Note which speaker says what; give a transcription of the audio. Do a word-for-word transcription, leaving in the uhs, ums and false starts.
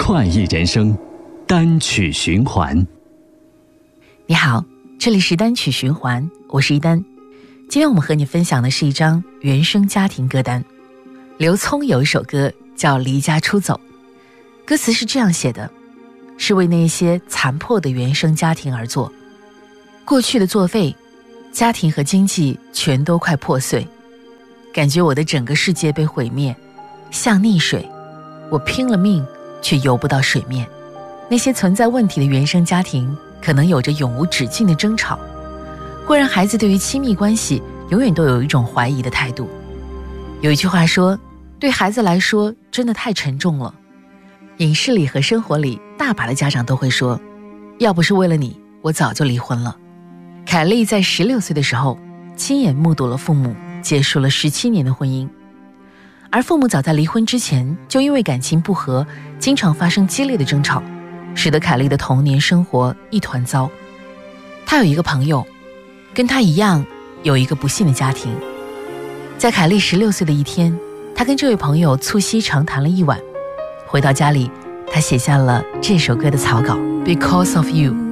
Speaker 1: 快意人生单曲循环。
Speaker 2: 你好，这里是单曲循环，我是一丹。今天我们和你分享的是一张原生家庭歌单。刘聪有一首歌叫《离家出走》，歌词是这样写的，是为那些残破的原生家庭而作。过去的作废，家庭和经济全都快破碎，感觉我的整个世界被毁灭，像溺水，我拼了命却游不到水面。那些存在问题的原生家庭可能有着永无止境的争吵，会让孩子对于亲密关系永远都有一种怀疑的态度。有一句话说，对孩子来说真的太沉重了。影视里和生活里大把的家长都会说，要不是为了你，我早就离婚了。凯莉在十六岁的时候亲眼目睹了父母结束了十七年的婚姻，而父母早在离婚之前就因为感情不和经常发生激烈的争吵，使得凯莉的童年生活一团糟。她有一个朋友跟她一样有一个不幸的家庭。在凯莉十六岁的一天，她跟这位朋友促膝长谈了一晚，回到家里她写下了这首歌的草稿 Because of You。